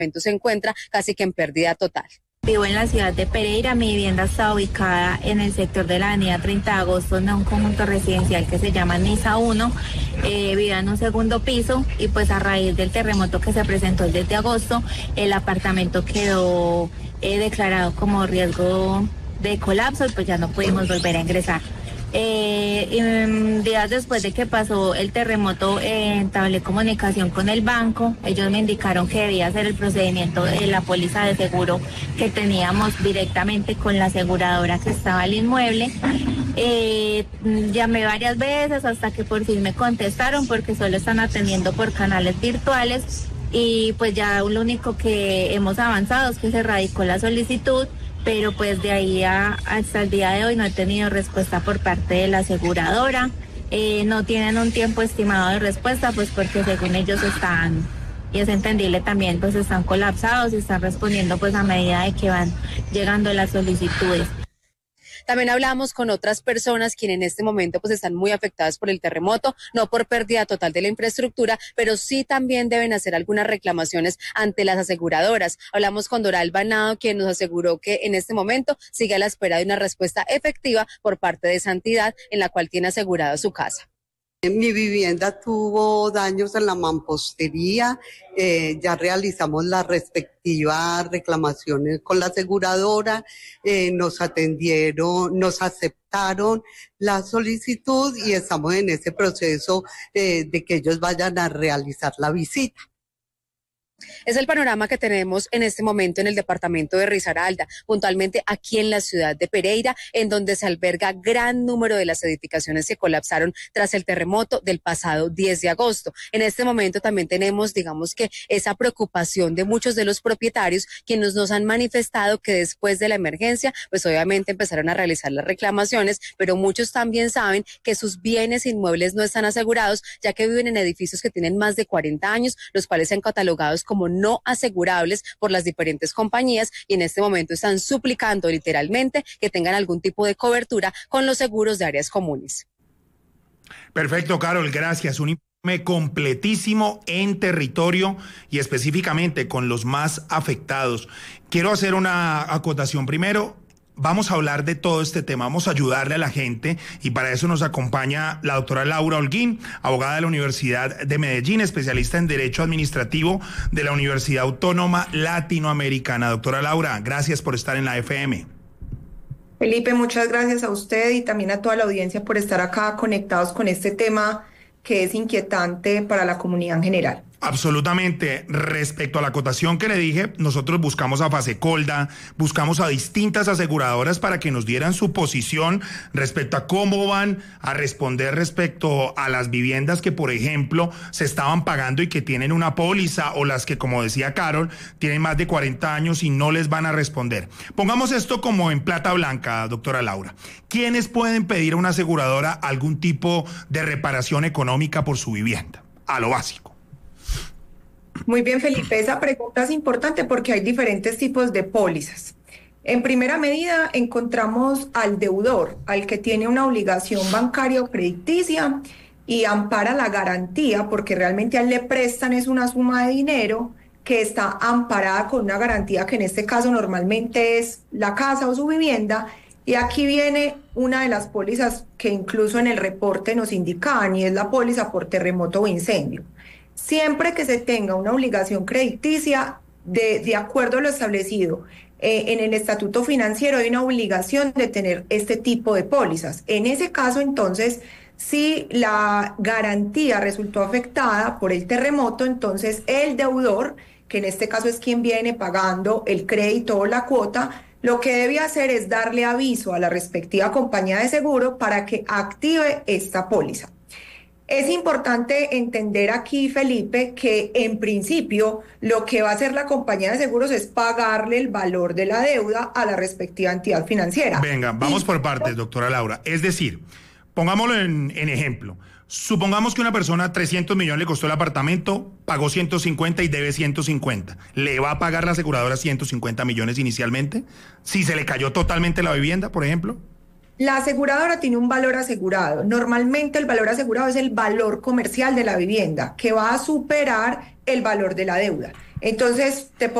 se encuentra casi que en pérdida total. Vivo en la ciudad de Pereira, mi vivienda está ubicada en el sector de la avenida 30 de agosto, en un conjunto residencial que se llama Niza 1, vivo en un segundo piso y pues a raíz del terremoto que se presentó el 10 de agosto, el apartamento quedó declarado como riesgo de colapso y pues ya no pudimos volver a ingresar. Días después de que pasó el terremoto, entablé comunicación con el banco. Ellos me indicaron que debía hacer el procedimiento de la póliza de seguro que teníamos directamente con la aseguradora que estaba el inmueble. Llamé varias veces hasta que por fin me contestaron, porque solo están atendiendo por canales virtuales, y pues ya lo único que hemos avanzado es que se radicó la solicitud, pero pues de ahí hasta el día de hoy no he tenido respuesta por parte de la aseguradora. No tienen un tiempo estimado de respuesta, pues porque según ellos están, y es entendible también, pues están colapsados y están respondiendo pues a medida de que van llegando las solicitudes. También hablamos con otras personas quienes en este momento pues están muy afectadas por el terremoto, no por pérdida total de la infraestructura, pero sí también deben hacer algunas reclamaciones ante las aseguradoras. Hablamos con Doral Banado, quien nos aseguró que en este momento sigue a la espera de una respuesta efectiva por parte de esa entidad en la cual tiene asegurada su casa. Mi vivienda tuvo daños en la mampostería, ya realizamos las respectivas reclamaciones con la aseguradora, nos atendieron, nos aceptaron la solicitud y estamos en ese proceso de que ellos vayan a realizar la visita. Es el panorama que tenemos en este momento en el departamento de Risaralda, puntualmente aquí en la ciudad de Pereira, en donde se alberga gran número de las edificaciones que colapsaron tras el terremoto del pasado 10 de agosto. En este momento también tenemos, digamos que esa preocupación de muchos de los propietarios, quienes nos han manifestado que después de la emergencia, pues obviamente empezaron a realizar las reclamaciones, pero muchos también saben que sus bienes inmuebles no están asegurados, ya que viven en edificios que tienen más de 40 años, los cuales se han catalogado como no asegurables por las diferentes compañías, y en este momento están suplicando literalmente que tengan algún tipo de cobertura con los seguros de áreas comunes. Perfecto, Carol, gracias. Un informe completísimo en territorio y específicamente con los más afectados. Quiero hacer una acotación primero. Vamos a hablar de todo este tema, vamos a ayudarle a la gente, y para eso nos acompaña la doctora Laura Holguín, abogada de la Universidad de Medellín, especialista en Derecho Administrativo de la Universidad Autónoma Latinoamericana. Doctora Laura, gracias por estar en la FM. Felipe, muchas gracias a usted y también a toda la audiencia por estar acá conectados con este tema que es inquietante para la comunidad en general. Absolutamente. Respecto a la acotación que le dije, nosotros buscamos a Fasecolda, buscamos a distintas aseguradoras para que nos dieran su posición respecto a cómo van a responder respecto a las viviendas que, por ejemplo, se estaban pagando y que tienen una póliza, o las que, como decía Carol, tienen más de 40 años y no les van a responder. Pongamos esto como en plata blanca, doctora Laura. ¿Quiénes pueden pedir a una aseguradora algún tipo de reparación económica por su vivienda? A lo básico. Muy bien, Felipe, esa pregunta es importante porque hay diferentes tipos de pólizas. En primera medida encontramos al deudor, al que tiene una obligación bancaria o crediticia y ampara la garantía, porque realmente a él le prestan es una suma de dinero que está amparada con una garantía que en este caso normalmente es la casa o su vivienda. Y aquí viene una de las pólizas que incluso en el reporte nos indican, y es la póliza por terremoto o incendio. Siempre que se tenga una obligación crediticia, de acuerdo a lo establecido en el estatuto financiero, hay una obligación de tener este tipo de pólizas. En ese caso, entonces, si la garantía resultó afectada por el terremoto, entonces el deudor, que en este caso es quien viene pagando el crédito o la cuota, lo que debe hacer es darle aviso a la respectiva compañía de seguro para que active esta póliza. Es importante entender aquí, Felipe, que en principio lo que va a hacer la compañía de seguros es pagarle el valor de la deuda a la respectiva entidad financiera. Venga, vamos por partes, doctora Laura. Es decir, pongámoslo en ejemplo. Supongamos que una persona 300 millones le costó el apartamento, pagó 150 y debe 150. ¿Le va a pagar la aseguradora 150 millones inicialmente? Si se le cayó totalmente la vivienda, por ejemplo. La aseguradora tiene un valor asegurado. Normalmente el valor asegurado es el valor comercial de la vivienda, que va a superar el valor de la deuda. Entonces, te